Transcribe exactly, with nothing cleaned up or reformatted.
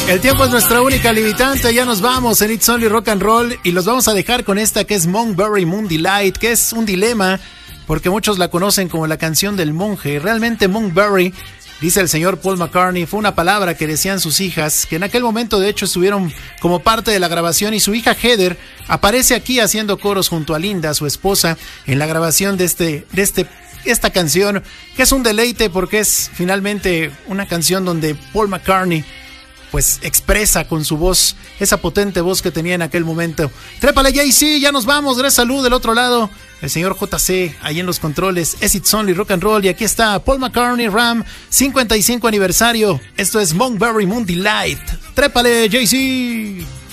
El tiempo es nuestra única limitante, ya nos vamos en It's Only Rock and Roll y los vamos a dejar con esta que es Monkberry Moon Delight, que es un dilema porque muchos la conocen como la canción del monje. Realmente Monkberry, dice el señor Paul McCartney, fue una palabra que decían sus hijas, que en aquel momento de hecho estuvieron como parte de la grabación, y su hija Heather aparece aquí haciendo coros junto a Linda, su esposa, en la grabación de este, de este, esta canción, que es un deleite porque es finalmente una canción donde Paul McCartney pues expresa con su voz, esa potente voz que tenía en aquel momento. Trépale, Jay-Z, ya nos vamos. Gracias, salud del otro lado. El señor J C, ahí en los controles. Es It's Only Rock and Roll. Y aquí está Paul McCartney, Ram, cincuenta y cinco aniversario. Esto es Monkberry Moon Delight. Trépale, Jay-Z.